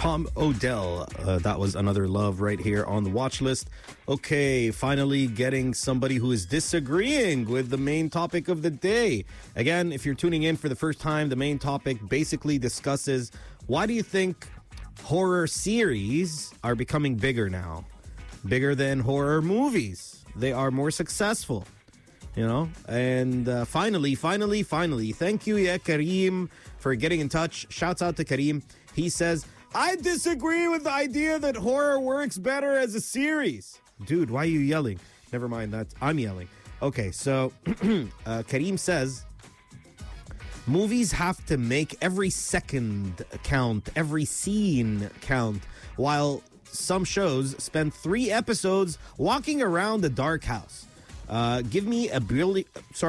Tom Odell. That was Another Love right here on the watch list. Okay, finally getting somebody who is disagreeing with the main topic of the day. Again, if you're tuning in for the first time, the main topic basically discusses why do you think horror series are becoming bigger now? Bigger than horror movies. They are more successful. You know, and finally, thank you, Kareem, for getting in touch. Shouts out to Kareem. He says, I disagree with the idea that horror works better as a series. Dude, why are you yelling? Never mind that. I'm yelling. Okay, so Kareem says, movies have to make every second count, every scene count, while some shows spend 3 episodes walking around a dark house. Give me a brilliant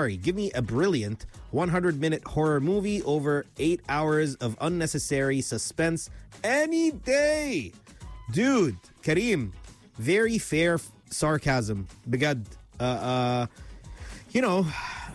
100-minute horror movie over 8 hours of unnecessary suspense any day. Dude, Kareem, very fair sarcasm. Bigad, you know,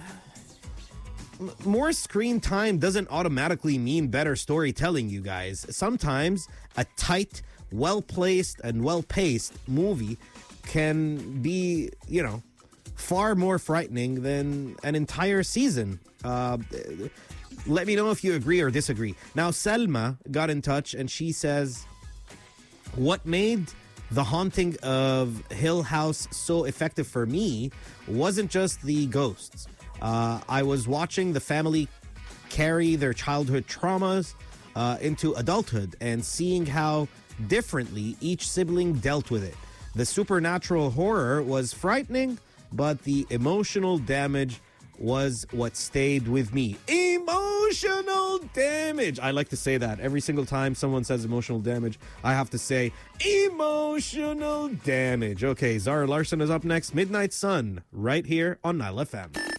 more screen time doesn't automatically mean better storytelling, you guys. Sometimes a tight, well-placed, and well-paced movie can be, you know, far more frightening than an entire season. Let me know if you agree or disagree. Now, Selma got in touch and she says, what made The Haunting of Hill House so effective for me wasn't just the ghosts. I was watching the family carry their childhood traumas into adulthood and seeing how differently each sibling dealt with it. The supernatural horror was frightening, but the emotional damage was what stayed with me. Emotional damage. I like to say that. Every single time someone says emotional damage, I have to say emotional damage. Okay, Zara Larson is up next. Midnight Sun, right here on Nile FM.